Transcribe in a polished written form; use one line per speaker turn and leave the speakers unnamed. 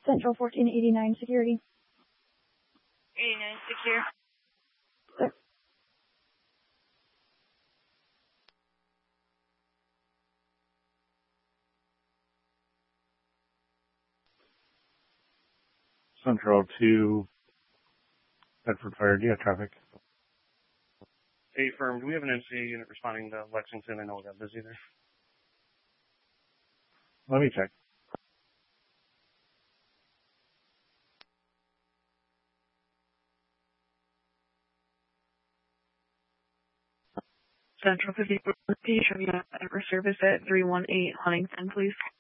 Central 1489 security.
89 secure.
Sir.
Central 2, Bedford Fire, do you have traffic?
A firm, do we have an NCA unit responding to Lexington? I know we got busy there.
Let me check.
Central 54, can you show me that ever service at 318 Huntington, please?